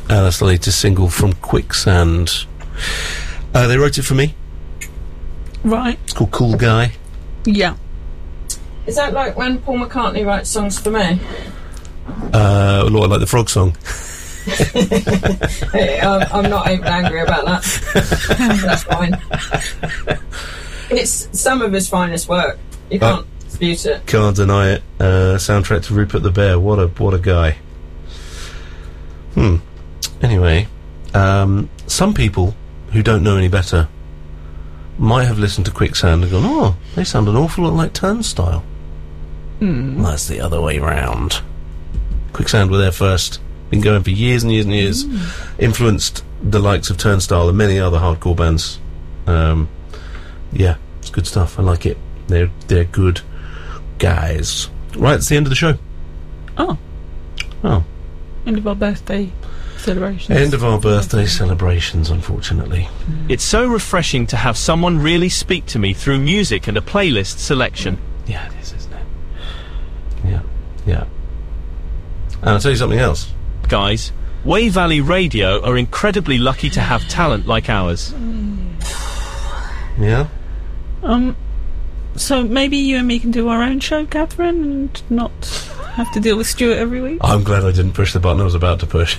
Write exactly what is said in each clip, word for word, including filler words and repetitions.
Uh, that's the latest single from Quicksand. Uh, they wrote it for me. Right. It's called Cool Guy. Yeah. Is that like when Paul McCartney writes songs for me? Uh, a lot like the Frog song. Hey, um, I'm not even angry about that. That's fine. It's some of his finest work. You can't uh, dispute it. Can't deny it. Uh, soundtrack to Rupert the Bear. What a what a guy. Hmm. Anyway, um, some people who don't know any better might have listened to Quicksand and gone, oh, they sound an awful lot like Turnstile. Mm. That's the other way round. Quicksand were there first. Been going for years and years and years. Mm. Influenced the likes of Turnstile and many other hardcore bands. Um, yeah, it's good stuff. I like it. They're they're good guys. Right, it's the end of the show. Oh. Oh. End of our birthday celebrations. End of our birthday celebrations, unfortunately. Mm. It's so refreshing to have someone really speak to me through music and a playlist selection. Yeah, it is, isn't it? Yeah, yeah. And I'll tell you something else. Guys, Wave Valley Radio are incredibly lucky to have talent like ours. Yeah? Um, so maybe you and me can do our own show, Catherine, and not have to deal with Stuart every week? I'm glad I didn't push the button I was about to push.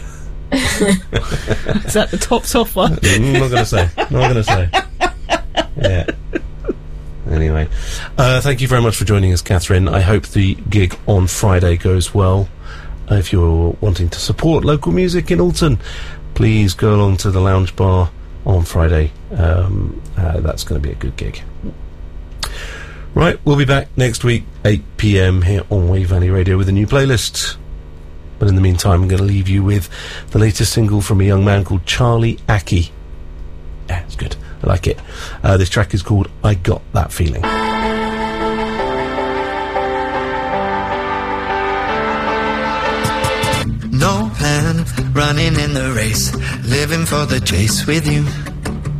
Is that the tops offer? Mm, not going to say. Not going to say. Yeah. Anyway. Uh, thank you very much for joining us, Catherine. I hope the gig on Friday goes well. Uh, if you're wanting to support local music in Alton, please go along to the Lounge Bar on Friday. Um, uh, that's going to be a good gig. Right, we'll be back next week, eight p m here on Wave Valley Radio with a new playlist. But in the meantime, I'm going to leave you with the latest single from a young man called Charlie Aki. Yeah, it's good. I like it. Uh, this track is called I Got That Feeling. No plan, running in the race, living for the chase with you.